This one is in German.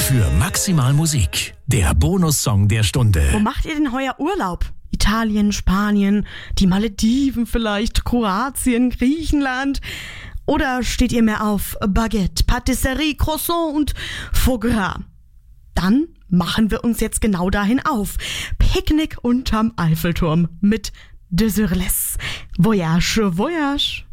für Maximal Musik. Der Bonussong der Stunde. Wo macht ihr denn heuer Urlaub? Italien, Spanien, die Malediven vielleicht, Kroatien, Griechenland? Oder steht ihr mehr auf Baguette, Patisserie, Croissant und Foie Gras? Dann machen wir uns jetzt genau dahin auf. Picknick unterm Eiffelturm mit De Surles. Voyage, voyage.